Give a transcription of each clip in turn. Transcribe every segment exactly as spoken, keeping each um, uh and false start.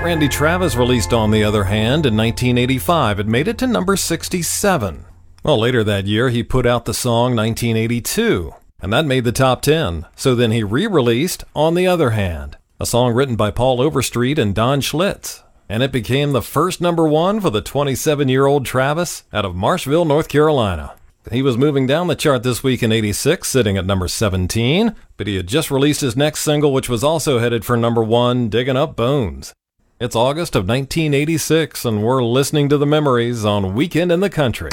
Randy Travis released On the Other Hand in nineteen eighty-five. It made it to number sixty-seven. Well, later that year, he put out the song nineteen eighty-two, and that made the top ten. So then he re-released On the Other Hand, a song written by Paul Overstreet and Don Schlitz, and it became the first number one for the twenty-seven-year-old Travis out of Marshville, North Carolina. He was moving down the chart this week in eighty-six, sitting at number seventeen, but he had just released his next single, which was also headed for number one, Digging Up Bones. It's August of nineteen eighty-six, and we're listening to the memories on Weekend in the Country.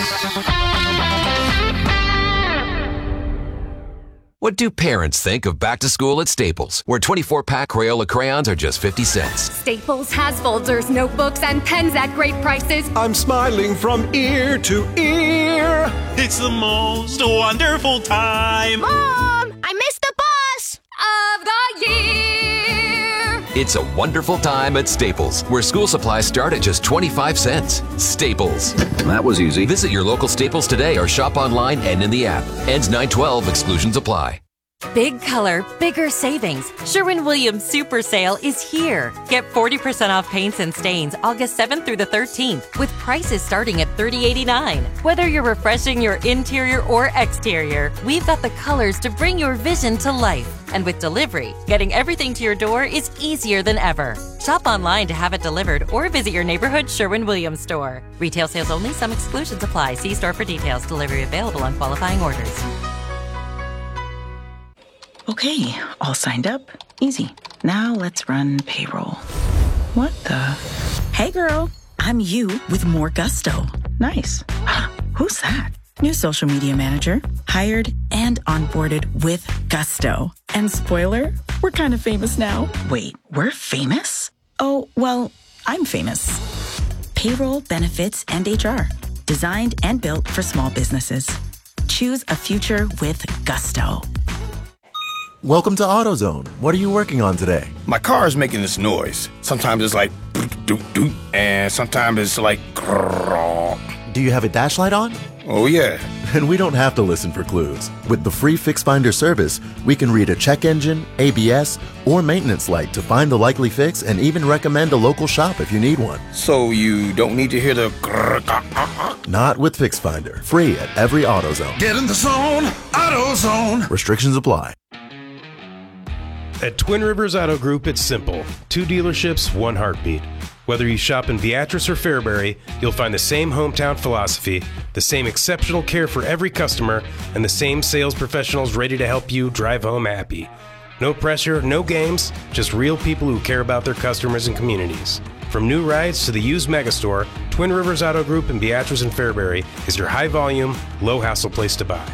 What do parents think of back to school at Staples, where twenty-four pack Crayola crayons are just fifty cents? Staples has folders, notebooks, and pens at great prices. I'm smiling from ear to ear. It's the most wonderful time. Mom, I missed the bus of the year. It's a wonderful time at Staples, where school supplies start at just twenty-five cents. Staples. That was easy. Visit your local Staples today or shop online and in the app. Ends nine twelve. Exclusions apply. Big color, bigger savings. Sherwin-Williams Super Sale is here. Get forty percent off paints and stains August seventh through the thirteenth with prices starting at thirty eighty-nine. Whether you're refreshing your interior or exterior, we've got the colors to bring your vision to life. And with delivery, getting everything to your door is easier than ever. Shop online to have it delivered or visit your neighborhood Sherwin-Williams store. Retail sales only. Some exclusions apply. See store for details. Delivery available on qualifying orders. Okay, all signed up. Easy. Now let's run payroll. What the? Hey girl, I'm you with more gusto. Nice. Who's that? New social media manager. Hired and onboarded with gusto. And spoiler, we're kind of famous now. Wait, we're famous? Oh, well, I'm famous. Payroll, benefits, and H R. Designed and built for small businesses. Choose a future with gusto. Welcome to AutoZone. What are you working on today? My car is making this noise. Sometimes it's like doot doot, and sometimes it's like grrr. Do you have a dash light on? Oh yeah. And we don't have to listen for clues. With the free Fix Finder service, we can read a check engine, A B S, or maintenance light to find the likely fix and even recommend a local shop if you need one. So you don't need to hear the grrr. Not with Fix Finder. Free at every AutoZone. Get in the zone, AutoZone. Restrictions apply. At Twin Rivers Auto Group, it's simple. Two dealerships, one heartbeat. Whether you shop in Beatrice or Fairbury, you'll find the same hometown philosophy, the same exceptional care for every customer, and the same sales professionals ready to help you drive home happy. No pressure, no games, just real people who care about their customers and communities. From new rides to the used megastore, Twin Rivers Auto Group in Beatrice and Fairbury is your high-volume, low-hassle place to buy.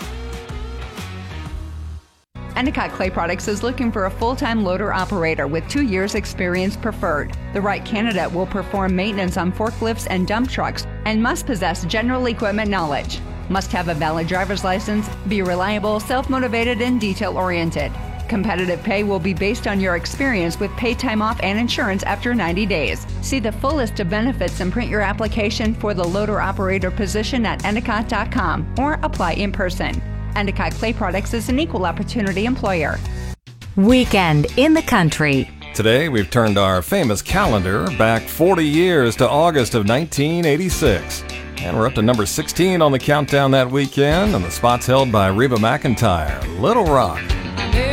Endicott Clay Products is looking for a full-time loader operator with two years experience preferred. The right candidate will perform maintenance on forklifts and dump trucks and must possess general equipment knowledge. Must have a valid driver's license, be reliable, self-motivated, and detail-oriented. Competitive pay will be based on your experience with paid time off and insurance after ninety days. See the full list of benefits and print your application for the loader operator position at endicott dot com or apply in person. Endicott Clay Products is an equal opportunity employer. Weekend in the Country. Today, we've turned our famous calendar back forty years to August of nineteen eighty-six. And we're up to number sixteen on the countdown that weekend, and the spot's held by Reba McEntire, Little Rock.